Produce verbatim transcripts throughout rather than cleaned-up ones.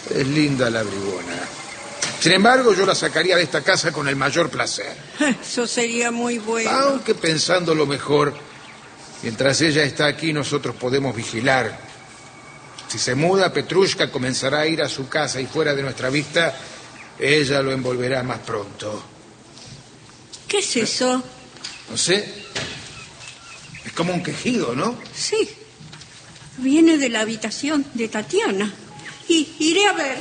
Es linda la bribona. Sin embargo, yo la sacaría de esta casa con el mayor placer. Eso sería muy bueno. Aunque pensándolo mejor, mientras ella está aquí, nosotros podemos vigilar. Si se muda, Petrushka comenzará a ir a su casa y fuera de nuestra vista, ella lo envolverá más pronto. ¿Qué es eso? No sé. Es como un quejido, ¿no? Sí. Viene de la habitación de Tatiana. Y iré a ver.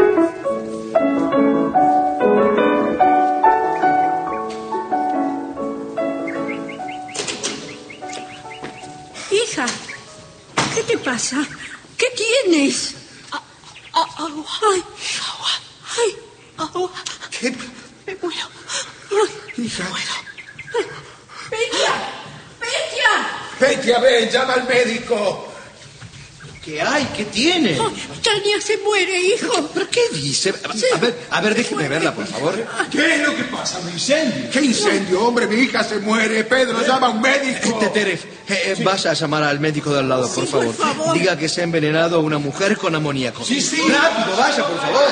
Hija, ¿qué te pasa? ¿Qué tienes? A- a- agua. Ay, Agua. ay, Agua. ¿Qué? Me muero. Ay, hija. Me muero. Petia, Petia. Petia, ven, llama al médico. ¿Qué hay? ¿Qué tiene? Oh, Tania se muere, hijo. ¿Pero qué dice? A, Sí. a ver, a ver, déjeme verla, por favor. ¿Qué es lo que pasa? ¿Un incendio? ¿Qué incendio, hombre? Mi hija se muere. Pedro, llama a un médico. Teteref, eh, eh, vas a llamar al médico de al lado, por Sí, favor. por favor. Diga que se ha envenenado a una mujer con amoníaco. Sí, sí. Rápido, vaya, por favor.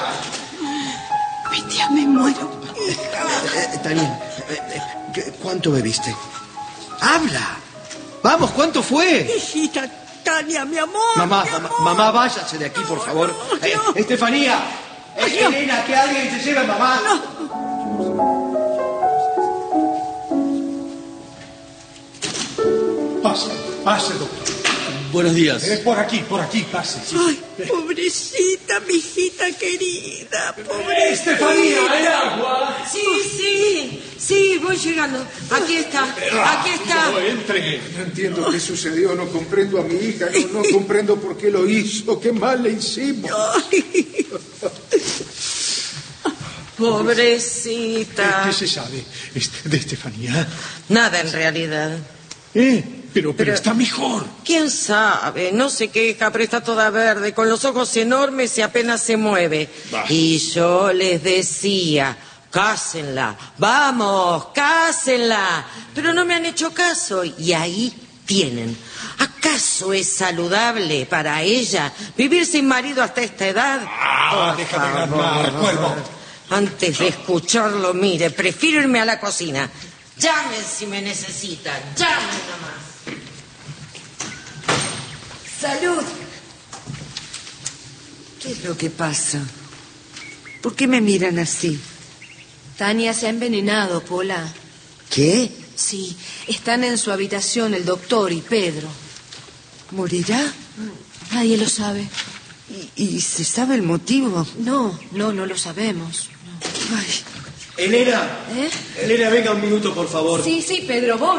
Petia, me muero. Eh, eh, Tania, eh, eh, ¿qué- ¿cuánto bebiste? ¡Habla! Vamos, ¿cuánto fue? Hijita, Tania, mi amor. Mamá, mi mamá, amor. mamá, váyase de aquí, por favor. No, Eh, no. Estefanía, eh, Ay, no. Elena, que alguien se lleve a mamá. Pase, pase, doctor. Buenos días. Eh, por aquí, por aquí, pase. Sí. Ay, pobrecita, mi hijita querida, pobrecita. Estefanía, ¿hay agua? Sí, sí, sí, voy llegando. Aquí está, aquí está. No, entre. No entiendo qué sucedió, no comprendo a mi hija, no, no comprendo por qué lo hizo, qué mal le hicimos. Ay, Pobrecita. ¿Qué se sabe este, de Estefanía? Nada en realidad. Eh, pero, pero, Pero- está mejor. ¿Quién sabe? No se queja, pero está toda verde, con los ojos enormes y apenas se mueve. Bah. Y yo les decía, cásenla, vamos, cásenla. Pero no me han hecho caso y ahí tienen. ¿Acaso es saludable para ella vivir sin marido hasta esta edad? Ah, Por déjame favor. ganar, cuervo. Antes de escucharlo, mire, prefiero irme a la cocina. Llamen si me necesitan, llamen nomás. Salud. ¿Qué es lo que pasa? ¿Por qué me miran así? Tania se ha envenenado, Pola. ¿Qué? Sí, están en su habitación el doctor y Pedro. ¿Morirá? Nadie lo sabe. ¿Y, y se sabe el motivo? No, no, no lo sabemos. Ay, Elena, ¿Eh? Elena, venga un minuto, por favor. Sí, sí, Pedro, voy.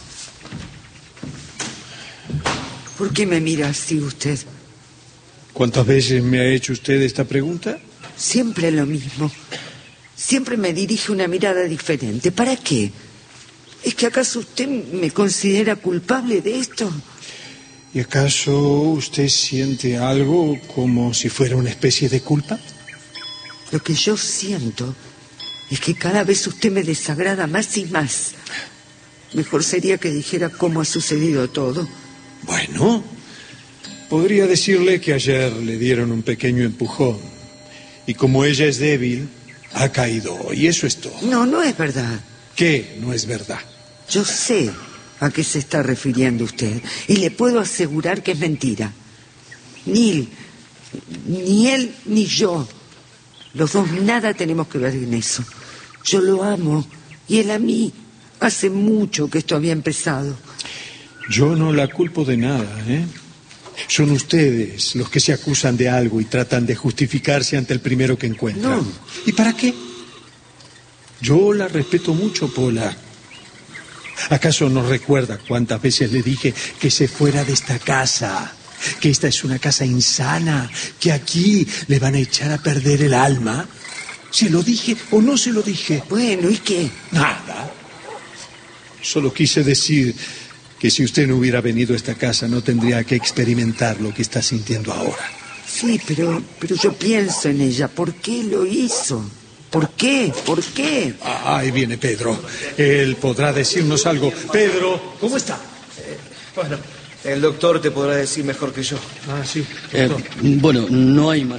¿por qué me mira así usted? ¿Cuántas veces me ha hecho usted esta pregunta? Siempre lo mismo. Siempre me dirige una mirada diferente. ¿Para qué? ¿Es que acaso usted me considera culpable de esto? ¿Y acaso usted siente algo como si fuera una especie de culpa? Lo que yo siento es que cada vez usted me desagrada más y más. Mejor sería que dijera cómo ha sucedido todo. Bueno, podría decirle que ayer le dieron un pequeño empujón. Y como ella es débil, ha caído hoy. Eso es todo. No, no es verdad. ¿Qué no es verdad? Yo sé a qué se está refiriendo usted y le puedo asegurar que es mentira. Ni, ni él ni yo, los dos nada tenemos que ver en eso. Yo lo amo y él a mí. Hace mucho que esto había empezado. Yo no la culpo de nada, ¿eh? Son ustedes los que se acusan de algo y tratan de justificarse ante el primero que encuentran. No. ¿Y para qué? Yo la respeto mucho, Pola. ¿Acaso no recuerda cuántas veces le dije que se fuera de esta casa? Que esta es una casa insana, que aquí le van a echar a perder el alma. ¿Se lo dije o no se lo dije? Bueno, ¿y qué? Nada. Solo quise decir que si usted no hubiera venido a esta casa no tendría que experimentar lo que está sintiendo ahora. Sí, pero, pero yo pienso en ella. ¿Por qué lo hizo? ¿Por qué? ¿Por qué? Ah, ahí viene Pedro. Él podrá decirnos algo. Pedro, ¿cómo está? Bueno, el doctor te podrá decir mejor que yo. Ah, sí. Eh, bueno, no hay más